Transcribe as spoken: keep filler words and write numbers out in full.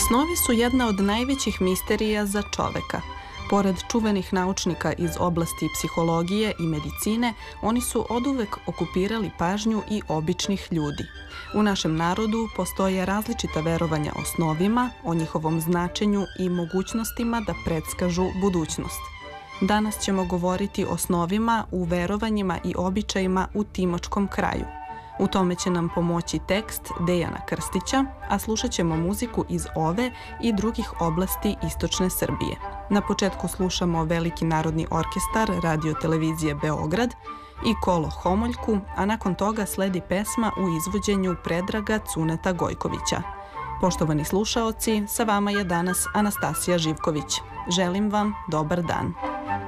Snovi su jedna od najvećih misterija za čoveka. Pored čuvenih naučnika iz oblasti psihologije i medicine, oni su oduvek okupirali pažnju i običnih ljudi. U našem narodu postoje različita verovanja o snovima, o njihovom značenju i mogućnostima da predskažu budućnost. Danas ćemo govoriti o snovima u verovanjima i običajima u Timočkom kraju. U tome će nam pomoći tekst Dejana Krstića, a slušat ćemo muziku iz ove i drugih oblasti istočne Srbije. Na početku slušamo Veliki narodni orkestar Radio televizije Beograd i Kolo Homoljku, a nakon toga sledi pesma u izvođenju Predraga Cuneta Gojkovića. Poštovani slušaoci, sa vama je danas Anastasija Živković. Želim vam dobar dan.